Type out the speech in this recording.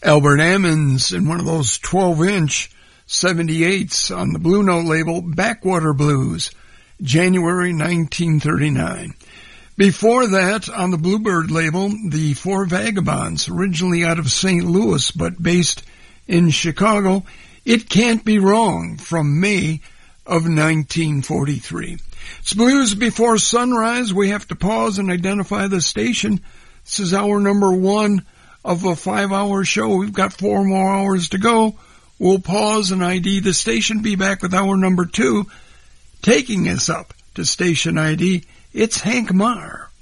Albert Ammons in one of those 12-inch 78s on the Blue Note label, Backwater Blues, January 1939. Before that, on the Bluebird label, the Four Vagabonds, originally out of St. Louis but based in Chicago, It Can't Be Wrong, from May of 1943. It's Blues Before Sunrise. We have to pause and identify the station. This is hour number 1 of a 5-hour show. We've got 4 more hours to go. We'll pause and ID the station. Be back with hour number 2. Taking us up to station ID, it's Hank Marr.